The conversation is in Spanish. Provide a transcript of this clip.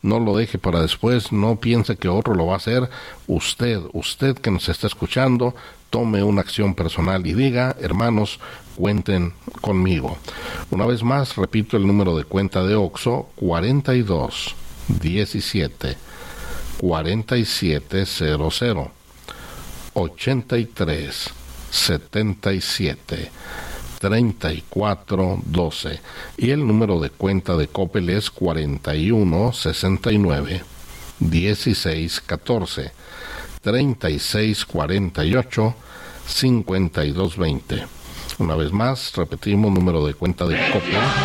No lo deje para después, no piense que otro lo va a hacer. Usted que nos está escuchando, tome una acción personal y diga: hermanos, cuenten conmigo. Una vez más, repito el número de cuenta de OXXO: 42 17 4700 83 77 3412, y el número de cuenta de Coppel es 41 69 16 14 36 48 52 20. Una vez más, repetimos: número de cuenta de Coppel